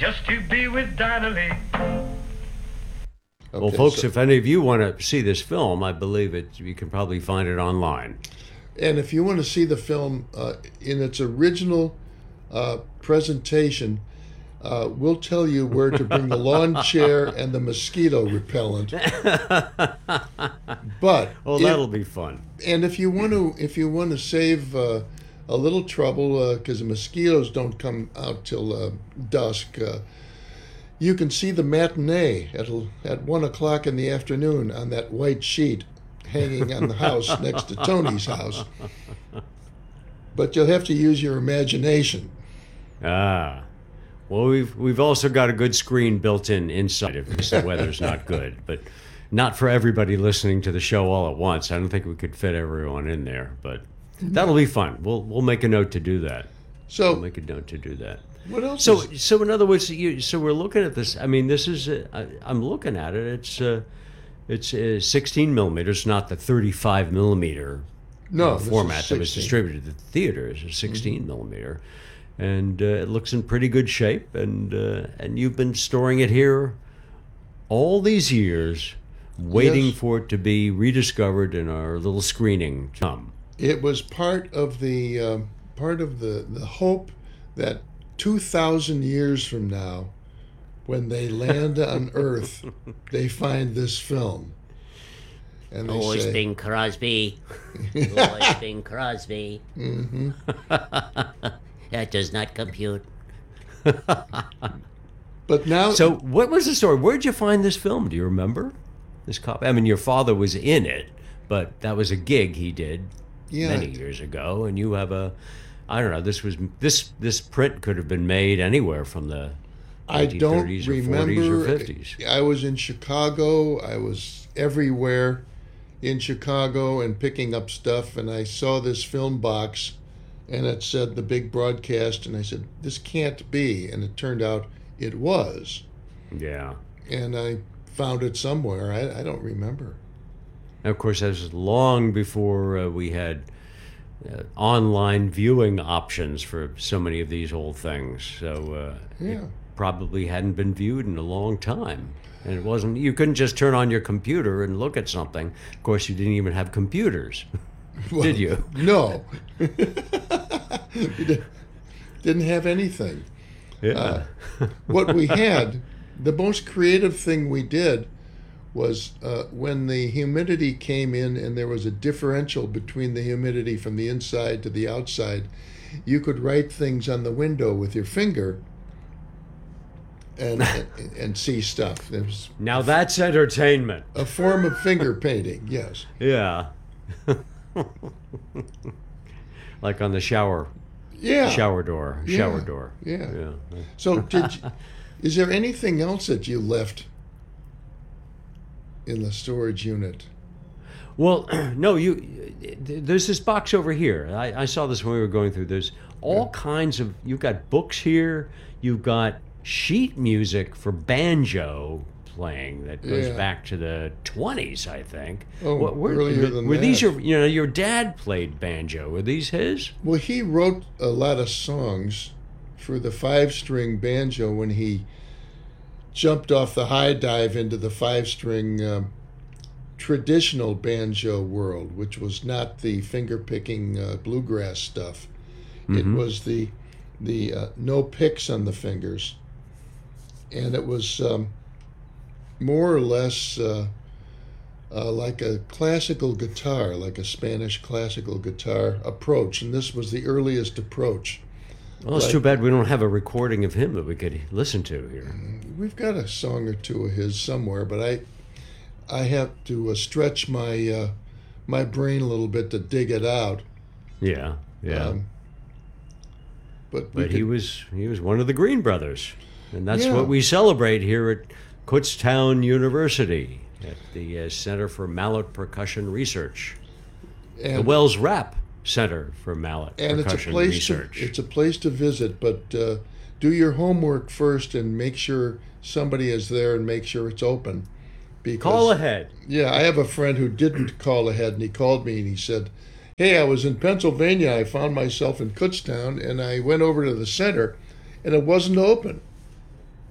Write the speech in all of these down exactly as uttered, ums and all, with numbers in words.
just to be with Dinah Lee. Okay, well, folks, so, if any of you want to see this film, I believe it. You can probably find it online. and if you want to see the film uh, in its original uh, presentation, uh, we'll tell you where to bring the lawn chair and the mosquito repellent. But Oh, if- that'll be fun. and if you want to, if you want to save uh, a little trouble, because the mosquitoes don't come out till uh, dusk, uh, you can see the matinee at at one o'clock in the afternoon on that white sheet hanging on the house next to Tony's house. But you'll have to use your imagination. Ah. Well, we've we've also got a good screen built in inside if the weather's not good, but not for everybody listening to the show all at once. I don't think we could fit everyone in there, but that'll be fun. We'll we'll make a note to do that. So We'll make a note to do that. what else? So is, so in other words, you, so we're looking at this. I mean, this is uh, I, I'm looking at it. It's uh, it's uh, sixteen millimeters, not the thirty-five millimeter no uh, this is format that was sixteen. distributed at the theaters. It's sixteen millimeter, and uh, it looks in pretty good shape. And uh, and you've been storing it here all these years, waiting Yes. for it to be rediscovered in our little screening. to come. It was part of the um, part of the the hope that two thousand years from now, when they land on Earth, they find this film, and they Always say, Bing Crosby. Always Bing Crosby. hmm That does not compute. But now, So, what was the story? Where'd you find this film? Do you remember this copy? I mean, your father was in it, but that was a gig he did yeah, many years ago, and you have a, I don't know. This was this this print could have been made anywhere from the I don't nineteen thirties or remember. forties or fifties. I was in Chicago. I was everywhere in Chicago and picking up stuff, and I saw this film box, and it said the big broadcast, and I said, "This can't be," and it turned out it was, Yeah. and I found it somewhere. I, I don't remember. And of course, that was long before uh, we had uh, online viewing options for so many of these old things. So uh, Yeah. it probably hadn't been viewed in a long time. And it wasn't, you couldn't just turn on your computer and look at something. Of course, you didn't even have computers, did you? No. We did- didn't have anything. Yeah. What we had, the most creative thing we did was uh, when the humidity came in and there was a differential between the humidity from the inside to the outside, you could write things on the window with your finger and and, and see stuff. It was Now that's entertainment. a form of finger painting, yes. Yeah. Like on the shower Yeah. shower door. Shower Yeah. door. Yeah. Yeah. So did you, is there anything else that you left in the storage unit? Well, no, you. There's this box over here. I, I saw this when we were going through. There's all kinds of. You've got books here. You've got sheet music for banjo playing that goes Yeah. back to the twenties, I think. Oh, What- were, earlier than were these that. your? You know, your dad played banjo. Were these his? Well, he wrote a lot of songs for the five-string banjo when he jumped off the high dive into the five-string um, traditional banjo world, which was not the finger-picking uh, bluegrass stuff. It Mhm. was the the uh, no picks on the fingers, and it was um, more or less uh, uh, like a classical guitar, like a Spanish classical guitar approach, and this was the earliest approach. Well, it's Like- too bad we don't have a recording of him that we could listen to here. We've got a song or two of his somewhere, but I I have to uh, stretch my uh, my brain a little bit to dig it out. Yeah, yeah. Um, but we But he could- was he was one of the Green Brothers, and that's Yeah. what we celebrate here at Kutztown University at the uh, Center for Mallet Percussion Research, the and, Wells Rap Center for Mallet and it's a Percussion place to, Research. it's a place to visit, but uh, do your homework first and make sure somebody is there and make sure it's open. Because, Call ahead. Yeah, I have a friend who didn't call ahead, and he called me and he said, "Hey, I was in Pennsylvania. I found myself in Kutztown, and I went over to the center, and it wasn't open."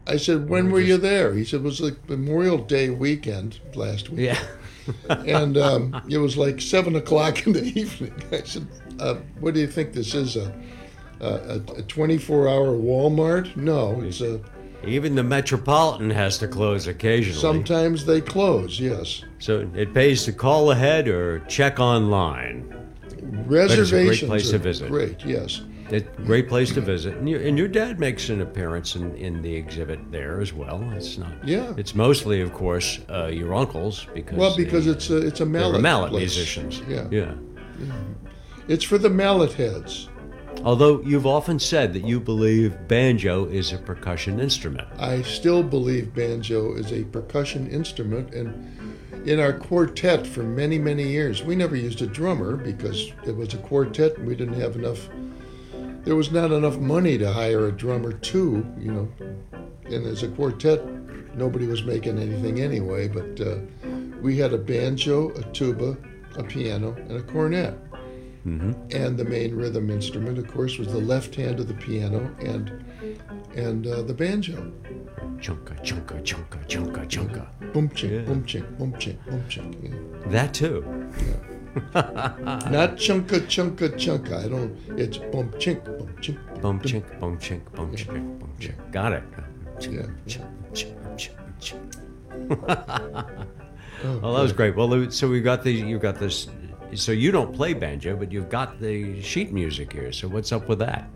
I said, when were you there? He said, it was like Memorial Day weekend last week. Yeah. And um, it was like seven o'clock in the evening. I said, uh, what do you think this is, a a, a twenty-four hour Walmart? No, it's a... Even the Metropolitan has to close occasionally. Sometimes they close, yes. So it pays to call ahead or check online. Reservations But it's a great place are to visit. great, yes. It's a great place to visit. And, you, and your dad makes an appearance in, in the exhibit there as well. It's not. Yeah. It's mostly, of course, uh, your uncles because. Well, because they, it's a, it's a they mallet were mallet place. musicians. Yeah. Yeah. It's for the mallet heads. Although you've often said that you believe banjo is a percussion instrument. I still believe banjo is a percussion instrument, and in our quartet for many, many years, we never used a drummer because it was a quartet and we didn't have enough, there was not enough money to hire a drummer too, you know. And as a quartet, nobody was making anything anyway, but uh, we had a banjo, a tuba, a piano, and a cornet. Mm-hmm. And the main rhythm instrument, of course, was the left hand of the piano and and uh, the banjo. Chunka, chunka, chunka, chunka, chunka. Boom chink, Yeah. boom chink, boom chink, boom chink. Yeah. That too. Not chunka, chunka, chunka. I don't. It's boom chink, boom chink, Bum chink, bum chink, bum chink, bum chink. Got it. Yeah. Chink, chink, chink, chink. Oh, Well, that was great. Well, so we got the you got this. So you don't play banjo, but you've got the sheet music here. So what's up with that?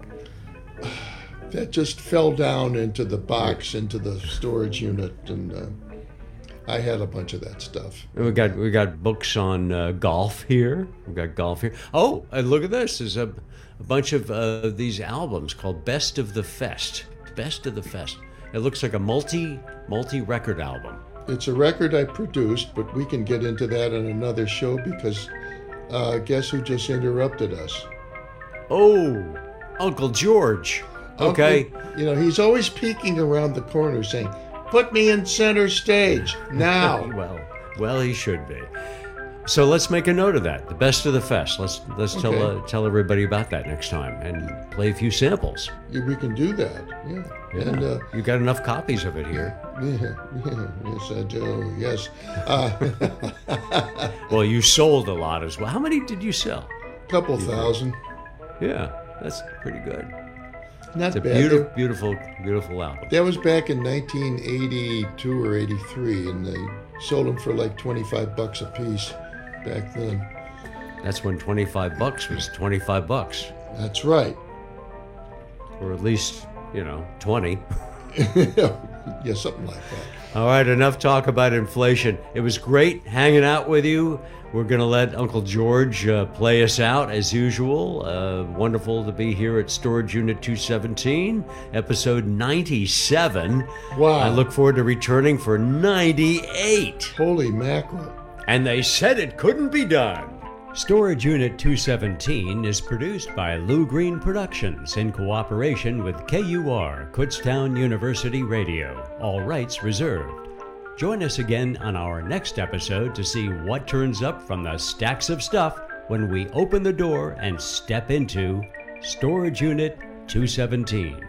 that just fell down into the box, into the storage unit, and uh, I had a bunch of that stuff. And we got we got books on uh, golf here. We got golf here. Oh, and look at this! There's a, a bunch of uh, these albums called Best of the Fest. Best of the Fest. It looks like a multi multi record album. It's a record I produced, but we can get into that in another show because uh, guess who just interrupted us? Oh, Uncle George. Okay. Uncle- you know, he's always peeking around the corner saying, "Put me in center stage now." well, well, he should be. So let's make a note of that. The Best of the Fest. Let's let's tell Okay. uh, tell everybody about that next time and play a few samples. Yeah, we can do that. Yeah. Yeah. And uh, you got enough copies of it here. yeah, yeah, yes, I do. Yes. Uh, Well, you sold a lot as well. How many did you sell? couple thousand. Yeah, that's pretty good. Not It's a bad. beautiful, beautiful, beautiful album. That was back in nineteen eighty-two or eighty-three, and they sold them for like twenty-five bucks a piece back then. That's when twenty-five bucks was twenty-five bucks, That's right. or at least, you know, twenty. Yeah, something like that. All right, enough talk about inflation. It was great hanging out with you. We're going to let Uncle George uh, play us out as usual. Uh, wonderful to be here at Storage Unit two seventeen, episode ninety-seven. Wow. I look forward to returning for ninety-eight. Holy mackerel. And they said it couldn't be done. Storage Unit two seventeen is produced by Lou Green Productions in cooperation with K U R, Kutztown University Radio. All rights reserved. Join us again on our next episode to see what turns up from the stacks of stuff when we open the door and step into Storage Unit two seventeen.